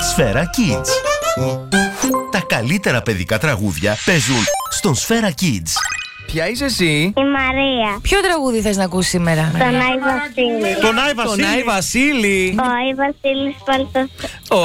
Σφαίρα Kids. Τα καλύτερα παιδικά τραγούδια παίζουν στον Σφαίρα Kids. Ποια είσαι εσύ? Η Μαρία. Ποιο τραγούδι θες να ακούσεις σήμερα? Τον Άι Βασίλη. Τον Άι Βασίλη. Ο Άι Βασίλης Παλτός.